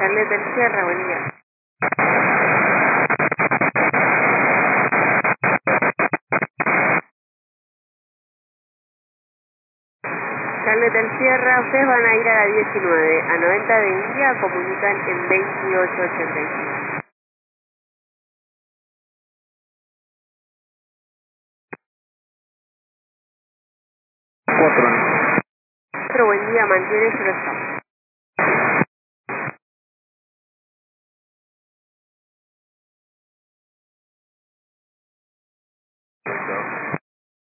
Carlet del Sierra, buen día. Carlet del Sierra, ustedes van a ir a la 19, a 90 de India, comunican en 2885. Otro. Otro buen día, mantiene su stop.